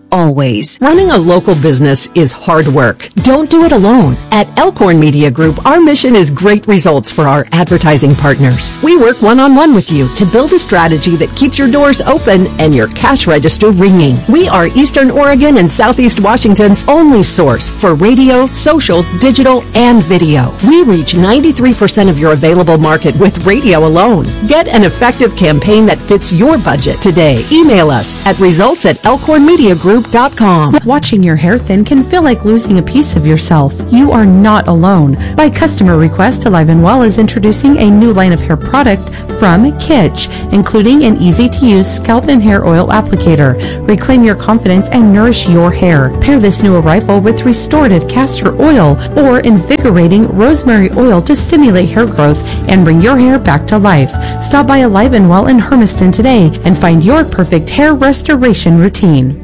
always. Running a local business is hard work. Don't do it alone. At Elkhorn Media Group, our mission is great results for our advertising partners. We work one-on-one with you to build a strategy that keeps your doors open and your cash register ringing. We are Eastern Oregon and Southeast Washington's only source for radio, social, digital, and video. We reach ninety-three percent of your available market with radio alone. Get an effective campaign that fits your budget today. Email us at results at elkhorn media group dot com. Watching your hair thin can feel like losing a piece of yourself. You are not alone. By customer request, Alive and Well is introducing a new line of hair product from Kitsch, including an easy-to-use scalp and hair oil applicator. Reclaim your confidence and nourish your hair. Pair this new arrival with restorative castor oil or invigorating rosemary oil to stimulate hair growth and bring your hair back to life. Stop by Alive and Well in Hermiston today and find your perfect hair restoration routine.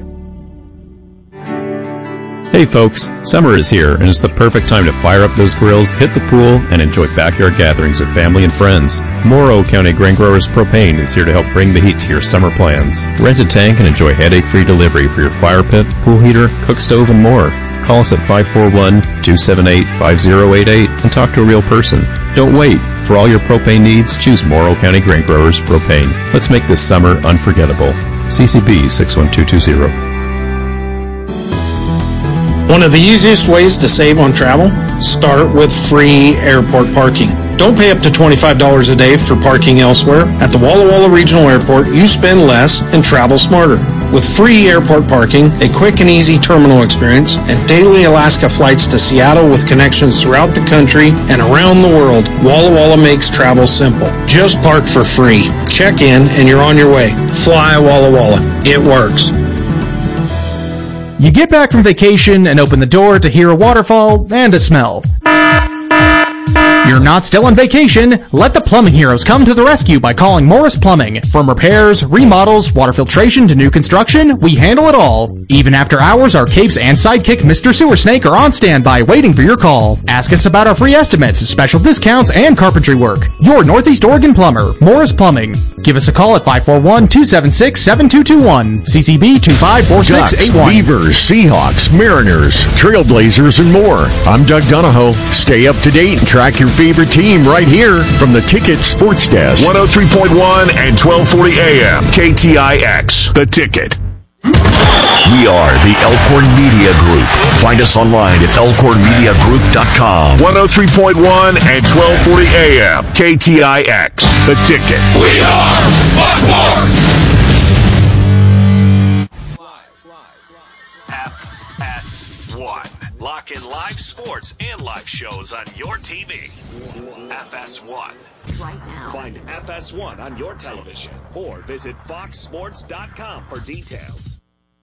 Hey folks, summer is here and it's the perfect time to fire up those grills, hit the pool, and enjoy backyard gatherings with family and friends. Morrow County Grain Growers Propane is here to help bring the heat to your summer plans. Rent a tank and enjoy headache-free delivery for your fire pit, pool heater, cook stove, and more. Call us at five four one, two seven eight, five zero eight eight and talk to a real person. Don't wait. For all your propane needs, choose Morrow County Grain Growers Propane. Let's make this summer unforgettable. C C B six one two two zero. One of the easiest ways to save on travel? Start with free airport parking. Don't pay up to twenty-five dollars a day for parking elsewhere. At the Walla Walla Regional Airport, you spend less and travel smarter. With free airport parking, a quick and easy terminal experience, and daily Alaska flights to Seattle with connections throughout the country and around the world, Walla Walla makes travel simple. Just park for free. Check in and you're on your way. Fly Walla Walla. It works. You get back from vacation and open the door to hear a waterfall and a smell. You're not still on vacation. Let the plumbing heroes come to the rescue by calling Morris Plumbing. From repairs, remodels, water filtration to new construction, we handle it all. Even after hours, our capes and sidekick Mister Sewer Snake are on standby waiting for your call. Ask us about our free estimates, special discounts, and carpentry work. Your Northeast Oregon plumber, Morris Plumbing. Give us a call at five four one, two seven six, seven two two one. C C B two five four six eight one. Beavers, Seahawks, Mariners, Trailblazers, and more. I'm Doug Donahoe. Stay up to date and track your favorite team right here from the Ticket Sports Desk. one oh three point one and twelve forty A M K T I X, The Ticket. We are the Elkhorn Media Group. Find us online at elkhorn media group dot com. one oh three point one and twelve forty A M K T I X, The Ticket. We are Fox Sports! F S one. Lock in live sports and live shows on your T V. F S one. Right now. Find F S one on your television or visit fox sports dot com for details.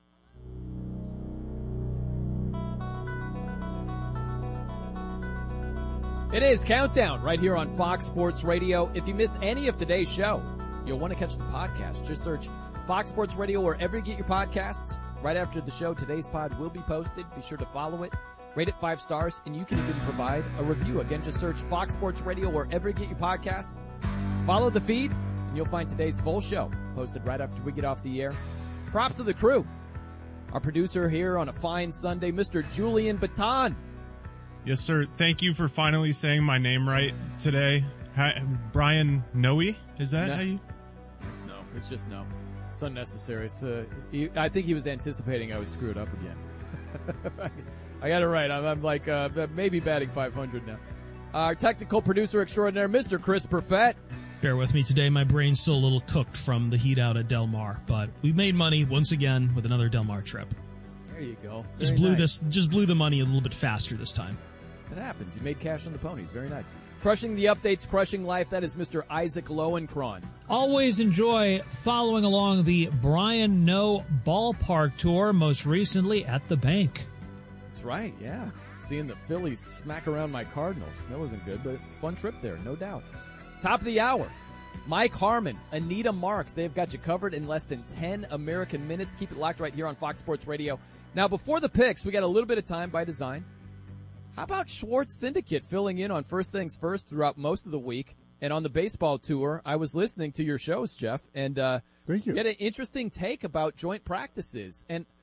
It is Countdown right here on Fox Sports Radio. If you missed any of today's show, you'll want to catch the podcast. Just search Fox Sports Radio wherever you get your podcasts. Right after the show, today's pod will be posted. Be sure to follow it, rate it five stars, and you can even provide a review. Again, just search Fox Sports Radio wherever you get your podcasts. Follow the feed, and you'll find today's full show posted right after we get off the air. Props to the crew. Our producer here on a fine Sunday, Mister Julian Baton. Yes, sir. Thank you for finally saying my name right today. Hi, Brian Noe? Is that no. how you? It's no. It's just no. It's unnecessary. It's, uh, he, I think he was anticipating I would screw it up again. I got it right. I'm, I'm like uh, maybe batting five hundred now. Our technical producer extraordinaire, Mister Chris Perfett. Bear with me today. My brain's still a little cooked from the heat out at Del Mar, but we made money once again with another Del Mar trip. There you go. Very just blew nice. this. Just blew the money a little bit faster this time. It happens. You made cash on the ponies. Very nice. Crushing the updates, crushing life. That is Mister Isaac Lowenkron. Always enjoy following along the Brian No Ballpark Tour, most recently at the Bank. That's right, yeah. Seeing the Phillies smack around my Cardinals. That wasn't good, but fun trip there, no doubt. Top of the hour. Mike Harmon, Anita Marks. They've got you covered in less than ten American minutes. Keep it locked right here on Fox Sports Radio. Now, before the picks, we got a little bit of time by design. How about Schwartz Syndicate filling in on First Things First throughout most of the week? And on the baseball tour, I was listening to your shows, Jeff, and uh, Thank you. get an interesting take about joint practices. And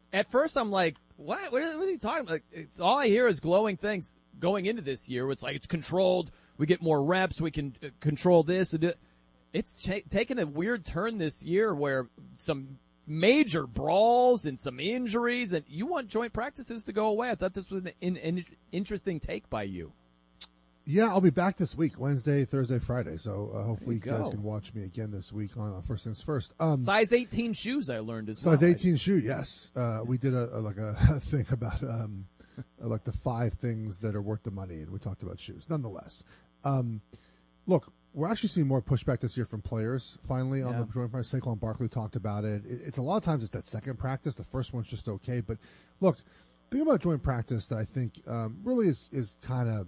At first, I'm like, what? What is, what is he talking about? Like, it's, all I hear is glowing things going into this year. It's like it's controlled. We get more reps. We can uh, control this. And it. It's ch- taken a weird turn this year where some major brawls and some injuries, and you want joint practices to go away. I thought this was an, an, an interesting take by you. Yeah, I'll be back this week, Wednesday, Thursday, Friday. So uh, hopefully you, you guys go. can watch me again this week on uh, First Things First. Um, Size eighteen shoes, I learned as well. Size eighteen shoe, yes. Uh, we did a, a like a thing about um, like the five things that are worth the money, and we talked about shoes. Nonetheless, um, look. We're actually seeing more pushback this year from players, finally, on Yeah. the joint practice. Saquon Barkley talked about it. it. It's a lot of times it's that second practice. The first one's just okay. But, look, the thing about joint practice that I think um, really is, is kind of